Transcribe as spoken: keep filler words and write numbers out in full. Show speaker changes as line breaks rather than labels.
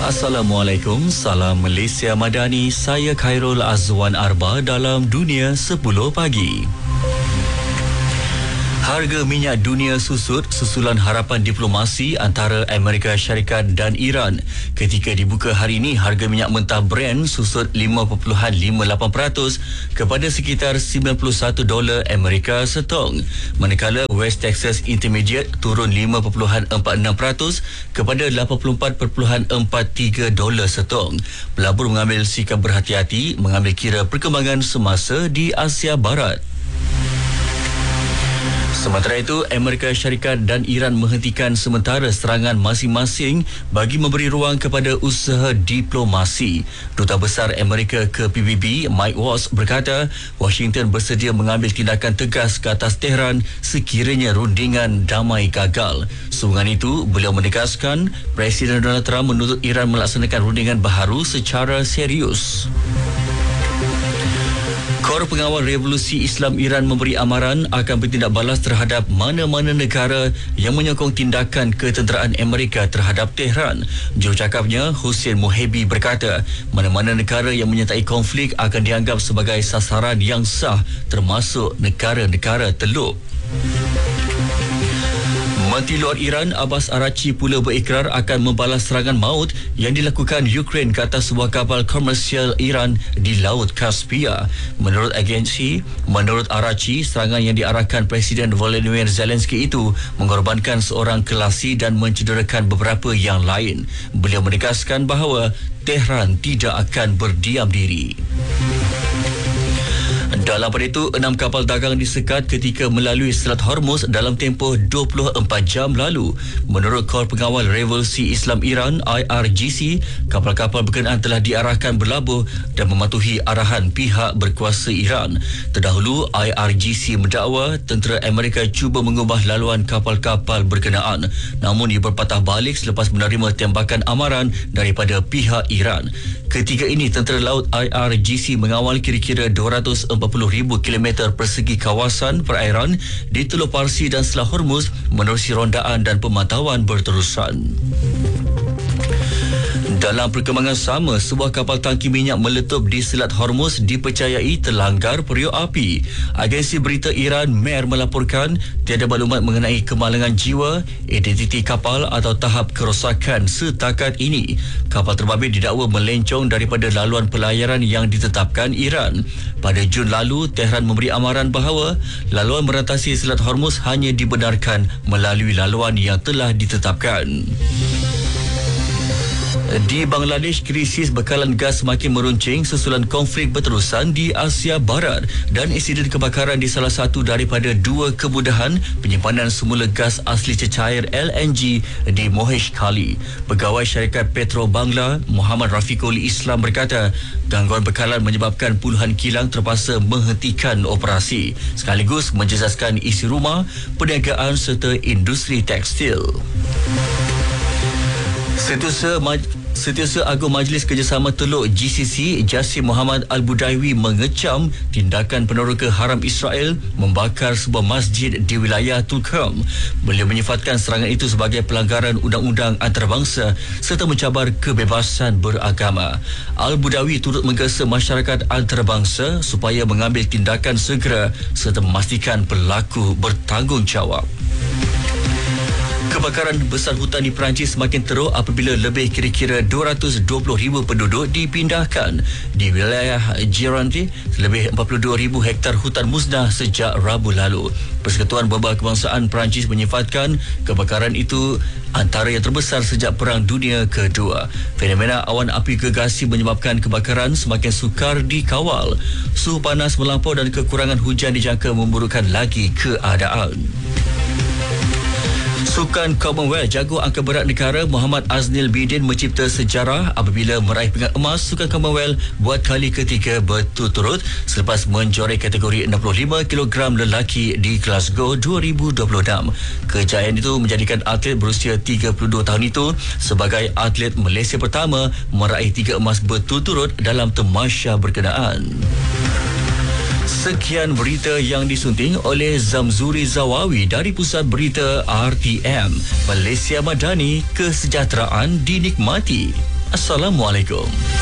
Assalamualaikum, salam Malaysia Madani. Saya Khairul Azwan Arba dalam Dunia sepuluh Pagi. Harga minyak dunia susut susulan harapan diplomasi antara Amerika Syarikat dan Iran. Ketika dibuka hari ini, harga minyak mentah Brent susut lima perpuluhan lima lapan peratus kepada sekitar sembilan puluh satu dolar Amerika setong. Manakala West Texas Intermediate turun lima perpuluhan empat enam peratus kepada lapan puluh empat perpuluhan empat tiga dolar setong. Pelabur mengambil sikap berhati-hati mengambil kira perkembangan semasa di Asia Barat. Sementara itu, Amerika Syarikat dan Iran menghentikan sementara serangan masing-masing bagi memberi ruang kepada usaha diplomasi. Duta Besar Amerika ke P B B, Mike Waltz, berkata Washington bersedia mengambil tindakan tegas ke atas Tehran sekiranya rundingan damai gagal. Sehubungan itu, beliau menegaskan Presiden Donald Trump menuntut Iran melaksanakan rundingan baharu secara serius. Kor Pengawal Revolusi Islam Iran memberi amaran akan bertindak balas terhadap mana-mana negara yang menyokong tindakan ketenteraan Amerika terhadap Tehran. Jurucakapnya, Hussein Mohebi, berkata mana-mana negara yang menyertai konflik akan dianggap sebagai sasaran yang sah, termasuk negara-negara Teluk. Menteri Luar Iran Abbas Araghchi pula berikrar akan membalas serangan maut yang dilakukan Ukraine ke atas sebuah kapal komersial Iran di Laut Kaspia. Menurut agensi, menurut Araghchi, serangan yang diarahkan Presiden Volodymyr Zelensky itu mengorbankan seorang kelasi dan mencederakan beberapa yang lain. Beliau menegaskan bahawa Tehran tidak akan berdiam diri. Dalam pada itu, enam kapal dagang disekat ketika melalui Selat Hormuz dalam tempoh dua puluh empat jam lalu. Menurut Kor Pengawal Revolusi Islam Iran I R G C, kapal-kapal berkenaan telah diarahkan berlabuh dan mematuhi arahan pihak berkuasa Iran. Terdahulu, I R G C mendakwa tentera Amerika cuba mengubah laluan kapal-kapal berkenaan. Namun ia berpatah balik selepas menerima tembakan amaran daripada pihak Iran. Ketika ini, tentera laut I R G C mengawal kira-kira dua ratus empat puluh ribu kilometer persegi kawasan perairan di Teluk Parsi dan Selat Hormuz menerusi rondaan dan pemantauan berterusan. Dalam perkembangan sama, sebuah kapal tangki minyak meletup di Selat Hormuz dipercayai terlanggar periuk api. Agensi berita Iran Mer melaporkan tiada maklumat mengenai kemalangan jiwa, identiti kapal atau tahap kerosakan setakat ini. Kapal terbabit didakwa melencong daripada laluan pelayaran yang ditetapkan Iran. Pada Jun lalu, Tehran memberi amaran bahawa laluan merantasi Selat Hormuz hanya dibenarkan melalui laluan yang telah ditetapkan. Di Bangladesh, krisis bekalan gas semakin meruncing susulan konflik berterusan di Asia Barat dan insiden kebakaran di salah satu daripada dua kemudahan penyimpanan semula gas asli cecair L N G di Mohesh Khali. Pegawai syarikat Petro Bangla, Muhammad Rafiqul Islam, berkata gangguan bekalan menyebabkan puluhan kilang terpaksa menghentikan operasi sekaligus menjejaskan isi rumah, perniagaan serta industri tekstil. Setiausaha Maj- Setiausaha Agung Majlis Kerjasama Teluk G C C, Jasim Muhammad Al-Budaiwi, mengecam tindakan peneroka haram Israel membakar sebuah masjid di wilayah Tulkarm. Beliau menyifatkan serangan itu sebagai pelanggaran undang-undang antarabangsa serta mencabar kebebasan beragama. Al-Budawi turut menggesa masyarakat antarabangsa supaya mengambil tindakan segera serta memastikan pelaku bertanggungjawab. Kebakaran besar hutan di Perancis semakin teruk apabila lebih kira-kira dua ratus dua puluh ribu penduduk dipindahkan. Di wilayah Gironde, lebih empat puluh dua ribu hektar hutan musnah sejak Rabu lalu. Persekutuan Berbah Kebangsaan Perancis menyifatkan kebakaran itu antara yang terbesar sejak Perang Dunia Kedua. Fenomena awan api gergasi menyebabkan kebakaran semakin sukar dikawal. Suhu panas melampau dan kekurangan hujan dijangka memburukkan lagi keadaan. Sukan Commonwealth, jago angka berat negara Muhammad Aznil Bidin mencipta sejarah apabila meraih pingat emas Sukan Commonwealth buat kali ketiga berturut-turut selepas menjoreng kategori enam puluh lima kilogram lelaki di Glasgow dua ribu dua puluh enam. Kejayaan itu menjadikan atlet berusia tiga puluh dua tahun itu sebagai atlet Malaysia pertama meraih tiga emas berturut-turut dalam tamasya berkenaan. Sekian berita yang disunting oleh Zamzuri Zawawi dari Pusat Berita R T M. Malaysia Madani, kesejahteraan dinikmati. Assalamualaikum.